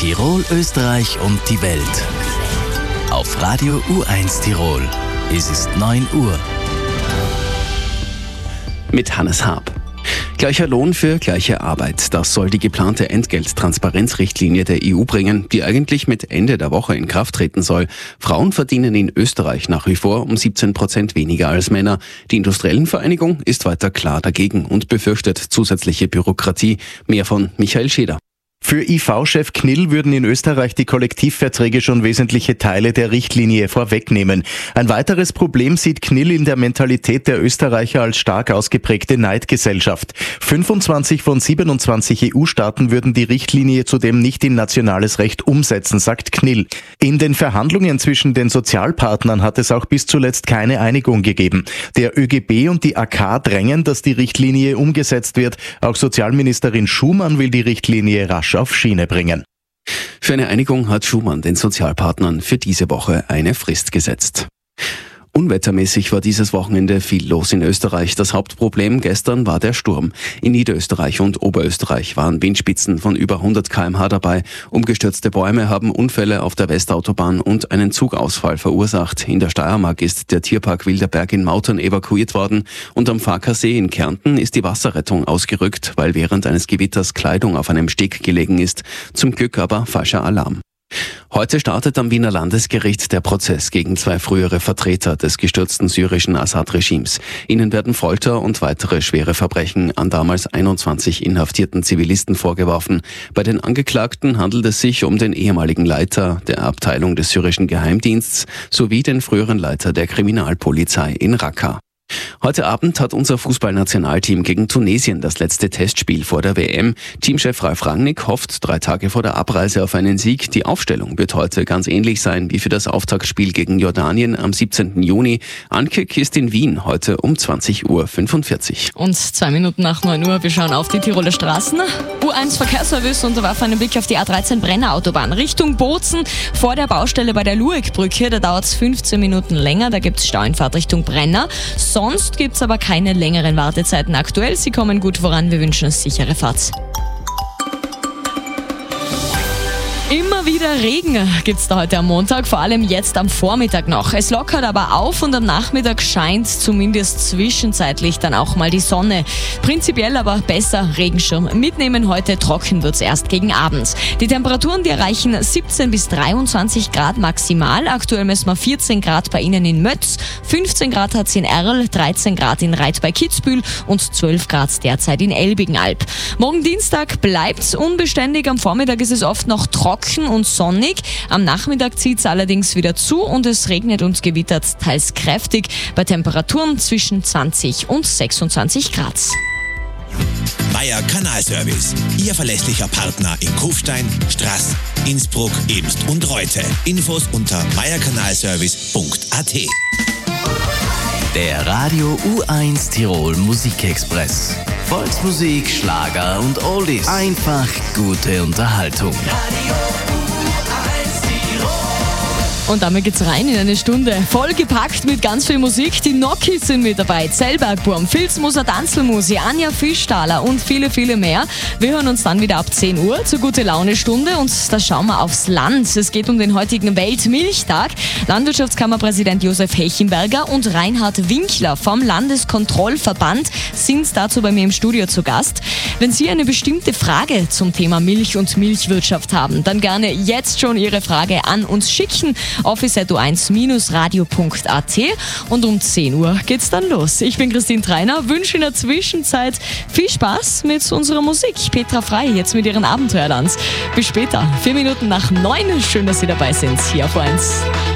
Tirol, Österreich und die Welt. Auf Radio U1 Tirol. Es ist 9 Uhr. Mit Hannes Haab. Gleicher Lohn für gleiche Arbeit. Das soll die geplante Entgelttransparenzrichtlinie der EU bringen, die eigentlich mit Ende der Woche in Kraft treten soll. Frauen verdienen in Österreich nach wie vor um 17% weniger als Männer. Die Industriellenvereinigung ist weiter klar dagegen und befürchtet zusätzliche Bürokratie. Mehr von Michael Scheder. Für IV-Chef Knill würden in Österreich die Kollektivverträge schon wesentliche Teile der Richtlinie vorwegnehmen. Ein weiteres Problem sieht Knill in der Mentalität der Österreicher als stark ausgeprägte Neidgesellschaft. 25 von 27 EU-Staaten würden die Richtlinie zudem nicht in nationales Recht umsetzen, sagt Knill. In den Verhandlungen zwischen den Sozialpartnern hat es auch bis zuletzt keine Einigung gegeben. Der ÖGB und die AK drängen, dass die Richtlinie umgesetzt wird. Auch Sozialministerin Schumann will die Richtlinie rasch auf Schiene bringen. Für eine Einigung hat Schumann den Sozialpartnern für diese Woche eine Frist gesetzt. Unwettermäßig war dieses Wochenende viel los in Österreich. Das Hauptproblem gestern war der Sturm. In Niederösterreich und Oberösterreich waren Windspitzen von über 100 km/h dabei. Umgestürzte Bäume haben Unfälle auf der Westautobahn und einen Zugausfall verursacht. In der Steiermark ist der Tierpark Wilderberg in Mautern evakuiert worden und am Farkasee in Kärnten ist die Wasserrettung ausgerückt, weil während eines Gewitters Kleidung auf einem Steg gelegen ist. Zum Glück aber falscher Alarm. Heute startet am Wiener Landesgericht der Prozess gegen 2 frühere Vertreter des gestürzten syrischen Assad-Regimes. Ihnen werden Folter und weitere schwere Verbrechen an damals 21 inhaftierten Zivilisten vorgeworfen. Bei den Angeklagten handelt es sich um den ehemaligen Leiter der Abteilung des syrischen Geheimdienstes sowie den früheren Leiter der Kriminalpolizei in Raqqa. Heute Abend hat unser Fußballnationalteam gegen Tunesien das letzte Testspiel vor der WM. Teamchef Ralf Rangnick hofft 3 Tage vor der Abreise auf einen Sieg. Die Aufstellung wird heute ganz ähnlich sein wie für das Auftaktspiel gegen Jordanien am 17. Juni. Ankick ist in Wien heute um 20:45 Uhr. Und 2 Minuten nach 9 Uhr, wir schauen auf die Tiroler Straßen. U1 Verkehrsservice und da warf einen Blick auf die A13 Brenner-Autobahn Richtung Bozen vor der Baustelle bei der Lueckbrücke. Da dauert es 15 Minuten länger, da gibt es Stau in Fahrt Richtung Brenner. Sonst gibt es aber keine längeren Wartezeiten aktuell. Sie kommen gut voran. Wir wünschen uns sichere Fahrt. Immer wieder Regen gibt's da heute am Montag, vor allem jetzt am Vormittag noch. Es lockert aber auf und am Nachmittag scheint zumindest zwischenzeitlich dann auch mal die Sonne. Prinzipiell aber besser Regenschirm mitnehmen. Heute trocken wird's erst gegen Abend. Die Temperaturen, die erreichen 17 bis 23 Grad maximal. Aktuell messen wir 14 Grad bei Ihnen in Mötz, 15 Grad hat's in Erl, 13 Grad in Reit bei Kitzbühel und 12 Grad derzeit in Elbigenalb. Morgen Dienstag bleibt's unbeständig. Am Vormittag ist es oft noch trocken und sonnig. Am Nachmittag zieht es allerdings wieder zu und es regnet und gewittert teils kräftig bei Temperaturen zwischen 20 und 26 Grad. Meier Kanalservice, Ihr verlässlicher Partner in Kufstein, Straß, Innsbruck, Ebst und Reute. Infos unter meierkanalservice.at. Der Radio U1 Tirol Musikexpress. Volksmusik, Schlager und Oldies. Einfach gute Unterhaltung. Und damit geht's rein in eine Stunde. Vollgepackt mit ganz viel Musik. Die Nokis sind mit dabei. Zellbergburm, Filzmoser Tanzelmusi, Anja Fischtaler und viele, viele mehr. Wir hören uns dann wieder ab 10 Uhr zur Gute-Laune-Stunde und da schauen wir aufs Land. Es geht um den heutigen Weltmilchtag. Landwirtschaftskammerpräsident Josef Hechenberger und Reinhard Winkler vom Landeskontrollverband sind dazu bei mir im Studio zu Gast. Wenn Sie eine bestimmte Frage zum Thema Milch und Milchwirtschaft haben, dann gerne jetzt schon Ihre Frage an uns schicken. office@u1-radio.at und um 10 Uhr geht's dann los. Ich bin Christine Treiner, wünsche in der Zwischenzeit viel Spaß mit unserer Musik. Petra Frey jetzt mit ihren Abenteuerlands. Bis später, 4 Minuten nach 9. Schön, dass Sie dabei sind hier auf U1.